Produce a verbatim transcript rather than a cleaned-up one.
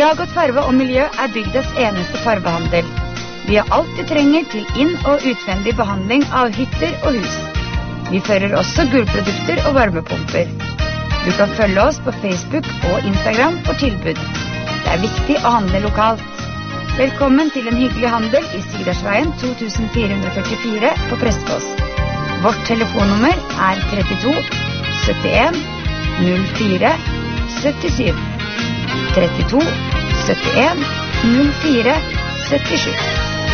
Lagot Farve og Miljø er bygdas eneste farvehandel. Vi har alt du trenger til inn- og utvendig behandling av hytter og hus. Vi fører også gulvprodukter og varmepumper. Du kan følge oss på Facebook og Instagram for tilbud. Det er viktig å handle lokalt. Velkommen til en hyggelig handel i Sigersveien to fire fire fire på Prestfoss. Vårt telefonnummer er trettito syttien null fire syttisju. trettito syttien null fire syttisju.